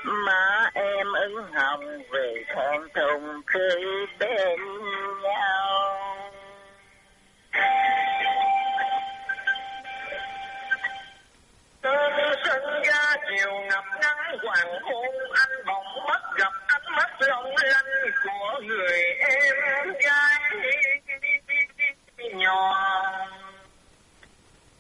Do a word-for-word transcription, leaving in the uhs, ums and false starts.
Má em ửng hồng về thẹn thùng khi bên nhau. Cơn sân ga chiều ngập nắng hoàng hôn, anh bỗng mất gặp ánh mắt long lanh của người em.